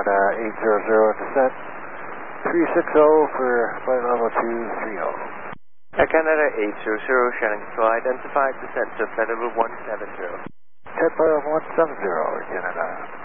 Canada 800 descent, 360 for flight level 230. Air Canada 800, Shannon Control identified, descent to flight level 170. 10 170, Canada.